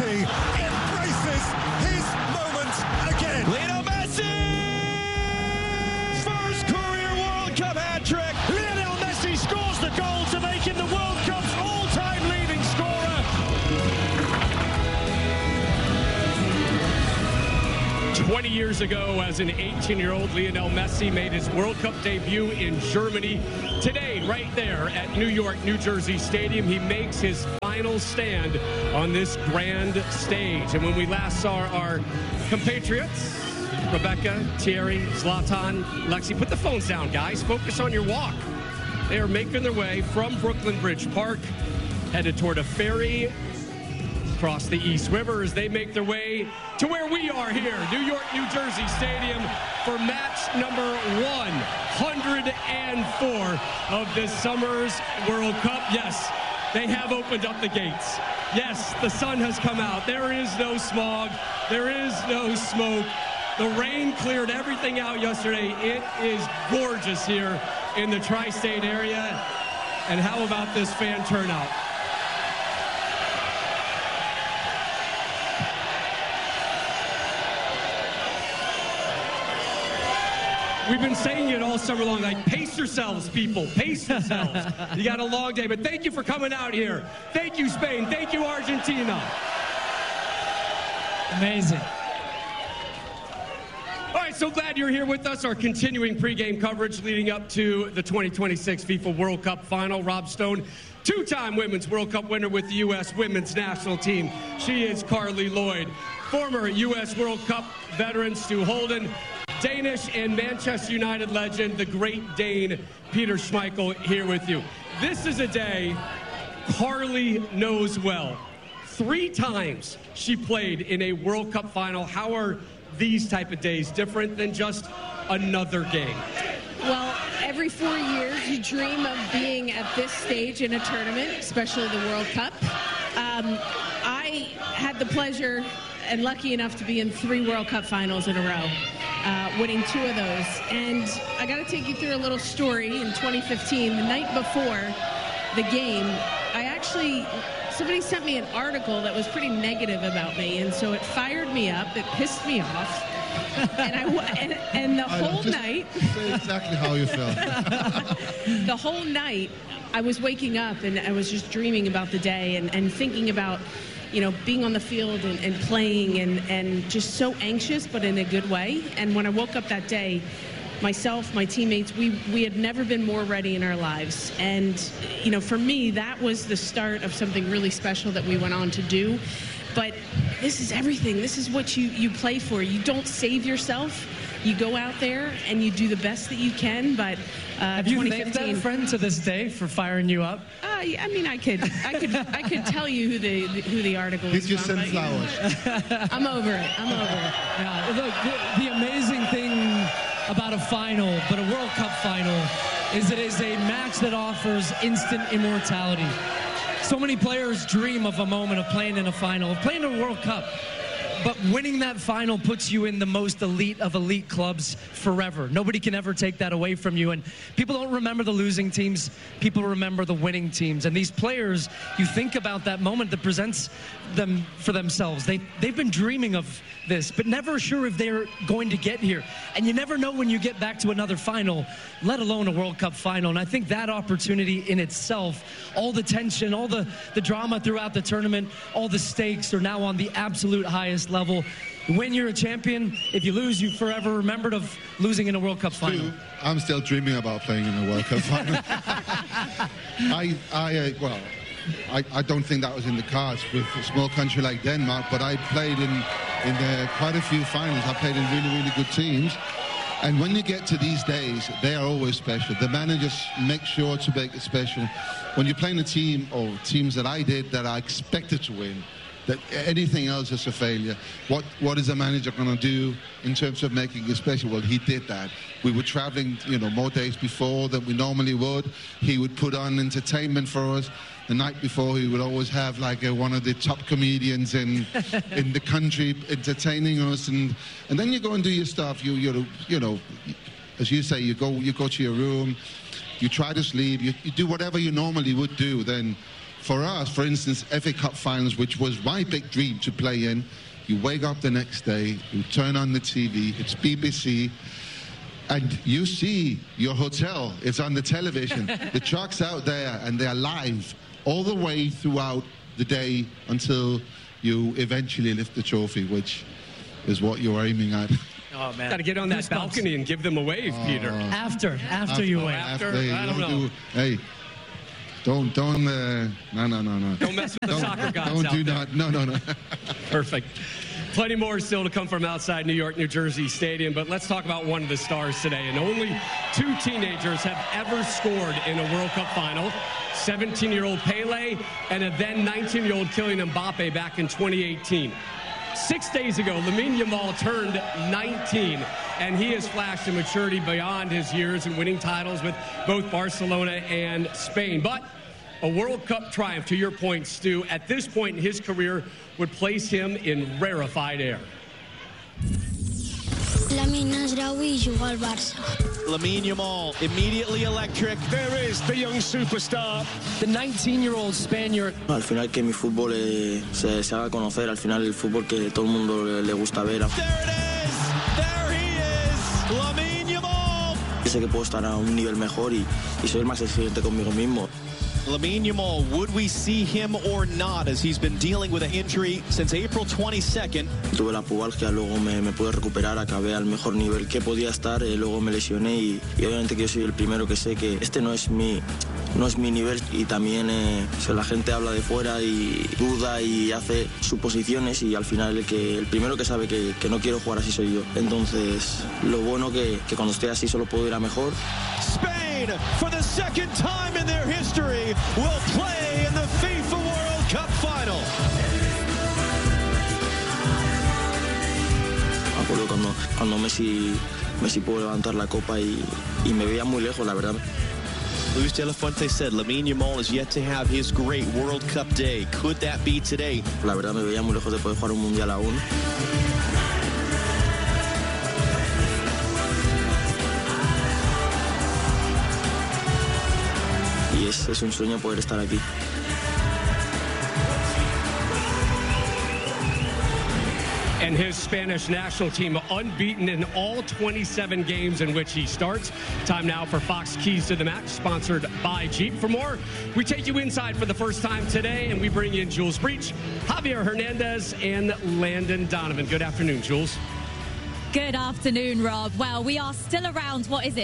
Messi embraces his moment again. Lionel Messi! First career World Cup hat-trick. Lionel Messi scores the goal to make him the World Cup's all-time leading scorer. 20 years ago, as an 18-year-old, Lionel Messi made his World Cup debut in Germany. Today, right there at New York, New Jersey Stadium, he makes his final stand on this grand stage. And when we last saw our compatriots, Rebecca, Thierry, Zlatan, Lexi, put the phones down, guys. Focus on your walk. They are making their way from Brooklyn Bridge Park, headed toward a ferry across the East River as they make their way to where we are here, New York, New Jersey Stadium, for match number 104 of this summer's World Cup. Yes, they have opened up the gates. Yes, the sun has come out. There is no smog. There is no smoke. The rain cleared everything out yesterday. It is gorgeous here in the tri-state area. And how about this fan turnout? We've been saying it all summer long, like, pace yourselves, people, pace yourselves. You got a long day, but thank you for coming out here. Thank you, Spain. Thank you, Argentina. Amazing. All right, so glad you're here with us. Our continuing pregame coverage leading up to the 2026 FIFA World Cup final. Rob Stone, two-time Women's World Cup winner with the U.S. Women's National Team. She is Carly Lloyd. Former U.S. World Cup veteran Stu Holden. Danish and Manchester United legend, the great Dane Peter Schmeichel, here with you. This is a day Carly knows well. 3 times she played in a World Cup final. How are these type of days different than just another game? Well, every 4 years you dream of being at this stage in a tournament, especially the World Cup. I had the pleasure and lucky enough to be in 3 World Cup finals in a row. Winning 2 of those. And I got to take you through a little story. In 2015, the night before the game, somebody sent me an article that was pretty negative about me, and so it fired me up, it pissed me off. And the whole night... Say exactly how you felt. The whole night, I was waking up and I was just dreaming about the day and thinking about, you know, being on the field and playing and just so anxious, but in a good way. And when I woke up that day, myself, my teammates, we had never been more ready in our lives. And, you know, for me, that was the start of something really special that we went on to do. But this is everything. This is what you play for. You don't save yourself. You go out there and you do the best that you can. But have you thanked that friend to this day for firing you up? I mean, I could tell you who the article was. Did you send flowers? I'm over it. Yeah, look, the amazing thing about a final, but a World Cup final, is it is a match that offers instant immortality. So many players dream of a moment of playing in a final, of playing in a World Cup. But winning that final puts you in the most elite of elite clubs forever. Nobody can ever take that away from you. And people don't remember the losing teams. People remember the winning teams. And these players, you think about that moment that presents them for themselves. They've been dreaming of this, but never sure if they're going to get here. And you never know when you get back to another final, let alone a World Cup final. And I think that opportunity in itself, all the tension, all the drama throughout the tournament, all the stakes are now on the absolute highest level. When you're a champion, if you lose, you forever remembered of losing in a World Cup final. I'm still dreaming about playing in a World Cup final. I don't think that was in the cards with a small country like Denmark, but I played in quite a few finals. I played in really, really good teams. And when you get to these days, they are always special. The managers make sure to make it special. When you're playing a team, or teams that I did, that I expected to win, that anything else is a failure. What is a manager going to do in terms of making it special? Well, he did that. We were traveling, more days before than we normally would. He would put on entertainment for us. The night before, he would always have like one of the top comedians in the country entertaining us, and then you go and do your stuff. You as you say, you go to your room, you try to sleep, you do whatever you normally would do. Then for us, for instance, FA Cup finals, which was my big dream to play in, you wake up the next day, you turn on the TV, it's BBC, and you see your hotel, it's on the television. The truck's out there, and they're live all the way throughout the day until you eventually lift the trophy, which is what you're aiming at. Oh, man. Got to get on that balcony and give them a wave, Peter. After you wave. After I don't know. Hey, don't, no. Don't mess with the soccer gods Don't out do there. that. No. Perfect. Plenty more still to come from outside New York, New Jersey Stadium, but let's talk about one of the stars today. And only 2 teenagers have ever scored in a World Cup final. 17-year-old Pele and a then 19-year-old Kylian Mbappe back in 2018. 6 days ago, Lamine Yamal turned 19, and he has flashed a maturity beyond his years in winning titles with both Barcelona and Spain. But a World Cup triumph, to your point, Stu, at this point in his career would place him in rarefied air. Lamine Nasraoui joue al Barça. Lamine Yamal, immediately electric. There is the young superstar. The 19-year-old Spaniard. Al final que mi fútbol se haga conocer, al final el fútbol que todo el mundo le gusta ver. There it is! There he is! Lamine Yamal! Sé que puedo estar a un nivel mejor y soy más exigente conmigo mismo. Lamine Yamal, would we see him or not, as he's been dealing with an injury since April 22nd? Tuve la pubalgia, luego me pude recuperar, acabé al mejor nivel que podía estar, luego me lesioné y obviamente que yo soy el primero que sé que este no es mi nivel y también la gente habla de fuera y duda y hace suposiciones y al final el primero que sabe que no quiero jugar así soy yo. Entonces, lo bueno que cuando esté así solo puedo ir a mejor. Spain, for the second time in their history, will play in the FIFA World Cup final. Me acuerdo cuando Messi pudo levantar la copa y me veía muy lejos, la verdad. Luis de la Fuente said Lamine Yamal is yet to have his great World Cup day. Could that be today? La verdad me veía muy lejos de poder jugar un mundial aún. Y es un sueño poder estar aquí. And his Spanish national team unbeaten in all 27 games in which he starts. Time now for Fox Keys to the Match, sponsored by Jeep. For more, we take you inside for the first time today, and we bring in Jules Breach, Javier Hernandez, and Landon Donovan. Good afternoon, Jules. Good afternoon, Rob. Well, we are still around,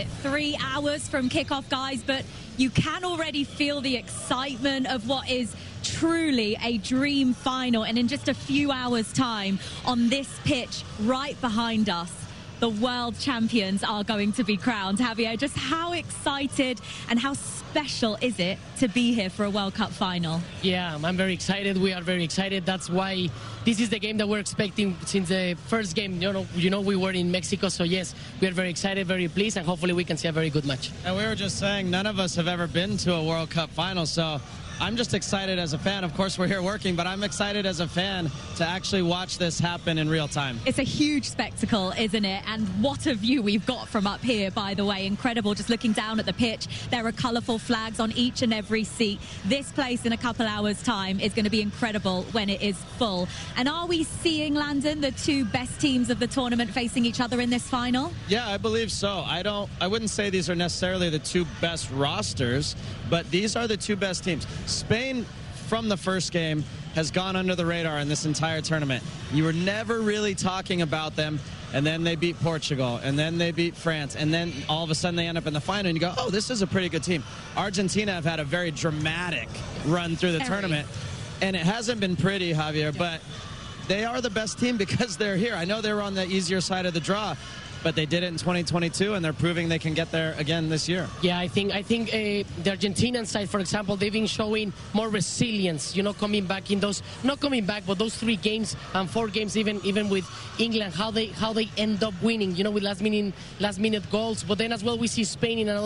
3 hours from kickoff, guys, but you can already feel the excitement of what is truly a dream final. And in just a few hours' time on this pitch right behind us, the world champions are going to be crowned. Javier, just how excited and how special is it to be here for a World Cup final? Yeah, I'm very excited. We are very excited. That's why this is the game that we're expecting since the first game. You know, we were in Mexico, so yes, we are very excited, very pleased, and hopefully we can see a very good match. And we were just saying, none of us have ever been to a World Cup final, so I'm just excited as a fan. Of course, we're here working, but I'm excited as a fan to actually watch this happen in real time. It's a huge spectacle, isn't it? And what a view we've got from up here, by the way. Incredible. Just looking down at the pitch, there are colourful flags on each and every seat. This place in a couple hours' time is going to be incredible when it is full. And are we seeing, Landon, the 2 best teams of the tournament facing each other in this final? Yeah, I believe so. I wouldn't say these are necessarily the 2 best rosters, but these are the 2 best teams. Spain, from the first game, has gone under the radar in this entire tournament. You were never really talking about them, and then they beat Portugal, and then they beat France, and then all of a sudden they end up in the final, and you go, oh, this is a pretty good team. Argentina have had a very dramatic run through the tournament, and it hasn't been pretty, Javier, but they are the best team because they're here. I know they were on the easier side of the draw, but they did it in 2022, and they're proving they can get there again this year. Yeah, I think the Argentinian side, for example, they've been showing more resilience, coming back in those, not coming back, but those 3 games and 4 games, even with England, how they end up winning, with last minute goals. But then as well, we see Spain in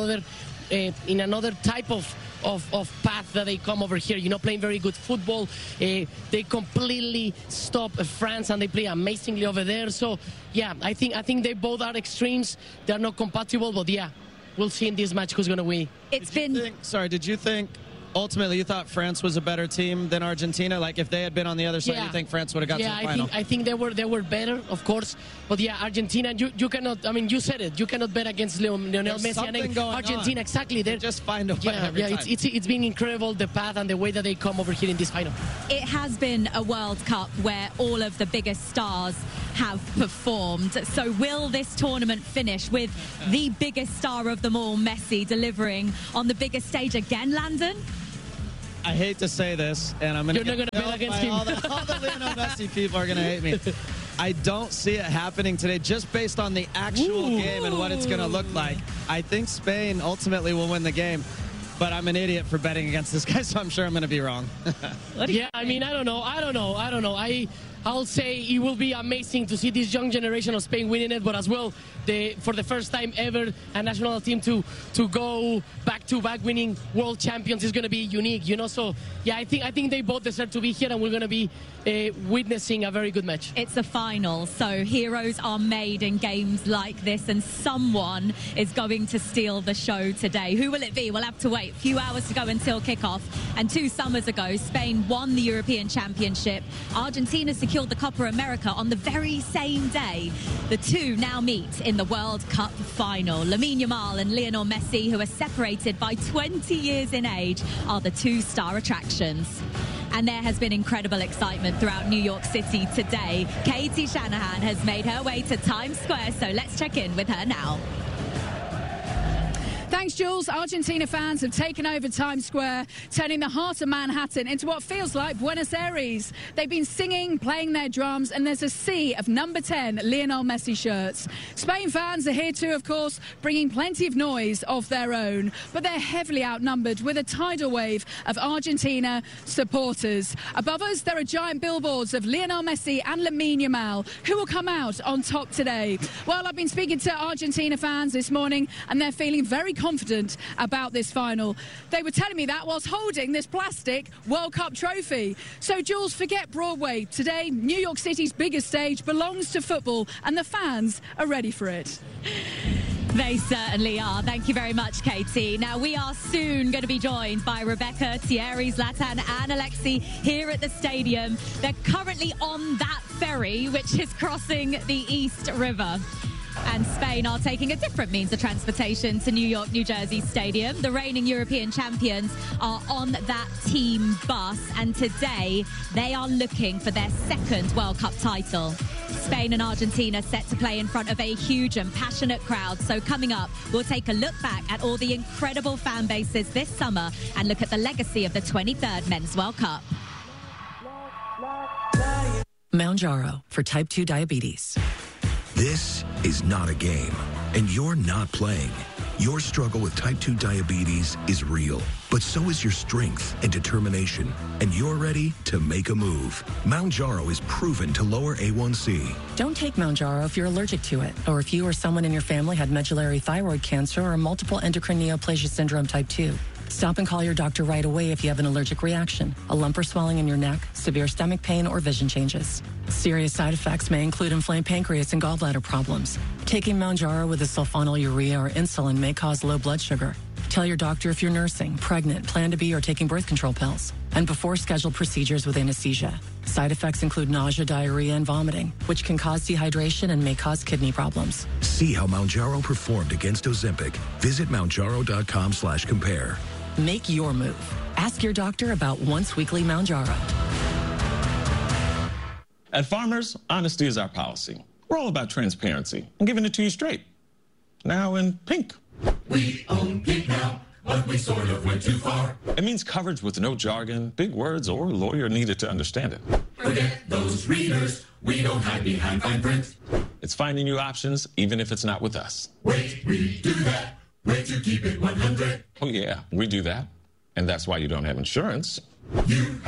another type of path that they come over here, playing very good football. They completely stop France, and they play amazingly over there. So yeah, I think they both are extremes. They're not compatible, but yeah, we'll see in this match who's going to win. Did you think ultimately, you thought France was a better team than Argentina? Like, if they had been on the other side, you think France would have got to the final? I think they were better, of course. But yeah, Argentina, you cannot, I mean, you said it. You cannot bet against Lionel Messi and Argentina. Exactly. They just find a way every time. It's been incredible, the path and the way that they come over here in this final. It has been a World Cup where all of the biggest stars have performed. So will this tournament finish with the biggest star of them all, Messi, delivering on the biggest stage again, Landon? I hate to say this, and I'm going to... You're not going to bet against him. All the Lionel Messi people are going to hate me. I don't see it happening today, just based on the actual game and what it's going to look like. I think Spain ultimately will win the game, but I'm an idiot for betting against this guy, so I'm sure I'm going to be wrong. Yeah, I mean, I don't know. I'll say it will be amazing to see this young generation of Spain winning it, but as well, for the first time ever, a national team to go back-to-back winning world champions is going to be unique, you know. So yeah, I think they both deserve to be here, and we're going to be witnessing a very good match. It's a final, so heroes are made in games like this, and someone is going to steal the show today. Who will it be? We'll have to wait. A few hours to go until kickoff. And 2 summers ago, Spain won the European Championship. Argentina secured the Copa America on the very same day. The two now meet in the World Cup final. Lamine Yamal and Lionel Messi, who are separated by 20 years in age, are the 2 star attractions. And there has been incredible excitement throughout New York City today. Katie Shanahan has made her way to Times Square, so let's check in with her now. Thanks, Jules. Argentina fans have taken over Times Square, turning the heart of Manhattan into what feels like Buenos Aires. They've been singing, playing their drums, and there's a sea of number 10 Lionel Messi shirts. Spain fans are here too, of course, bringing plenty of noise of their own, but they're heavily outnumbered with a tidal wave of Argentina supporters. Above us, there are giant billboards of Lionel Messi and Lamine Yamal, who will come out on top today. Well, I've been speaking to Argentina fans this morning, and they're feeling very confident about this final. They were telling me that whilst holding this plastic World Cup trophy. So, Jules, forget Broadway. Today, New York City's biggest stage belongs to football, and the fans are ready for it. They certainly are. Thank you very much, Katie. Now, we are soon going to be joined by Rebecca, Thierry, Zlatan and Alexi here at the stadium. They're currently on that ferry, which is crossing the East River. And Spain are taking a different means of transportation to New York, New Jersey Stadium. The reigning European champions are on that team bus, and today they are looking for their 2nd World Cup title. Spain and Argentina set to play in front of a huge and passionate crowd. So coming up, we'll take a look back at all the incredible fan bases this summer and look at the legacy of the 23rd Men's World Cup. Mounjaro for type 2 diabetes. This is not a game, and you're not playing. Your struggle with type 2 diabetes is real, but so is your strength and determination, and you're ready to make a move. Mounjaro is proven to lower A1C. Don't take Mounjaro if you're allergic to it, or if you or someone in your family had medullary thyroid cancer or multiple endocrine neoplasia syndrome type 2. Stop and call your doctor right away if you have an allergic reaction, a lump or swelling in your neck, severe stomach pain, or vision changes. Serious side effects may include inflamed pancreas and gallbladder problems. Taking Mounjaro with a sulfonylurea or insulin may cause low blood sugar. Tell your doctor if you're nursing, pregnant, plan to be, or taking birth control pills. And before scheduled procedures with anesthesia. Side effects include nausea, diarrhea, and vomiting, which can cause dehydration and may cause kidney problems. See how Mounjaro performed against Ozempic. Visit Mounjaro.com/compare. Make your move. Ask your doctor about once-weekly Mounjaro. At Farmers, honesty is our policy. We're all about transparency and giving it to you straight. Now in pink. We own pink now, but we sort of went too far. It means coverage with no jargon, big words, or lawyer needed to understand it. Forget those readers. We don't hide behind fine print. It's finding new options, even if it's not with us. Wait, we do that. Way to keep it 100. Oh, yeah, we do that. And that's why you don't have insurance. You